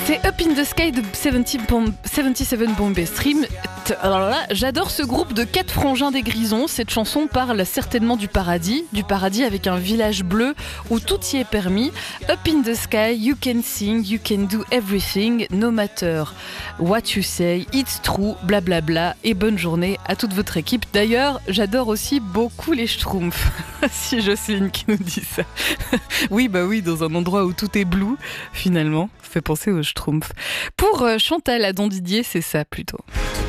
C'est Up in the Sky de 77 Bombay Stream. Alors là, j'adore ce groupe de 4 frangins des Grisons. Cette chanson parle certainement du paradis avec un village bleu où tout y est permis. Up in the sky, you can sing, you can do everything, no matter what you say, it's true, blablabla. Bla bla, et bonne journée à toute votre équipe. D'ailleurs, j'adore aussi beaucoup les Schtroumpfs. Si Jocelyne qui nous dit ça. Oui, dans un endroit où tout est blue, finalement, ça fait penser aux Schtroumpfs. Pour Chantal Adon Didier, c'est ça plutôt.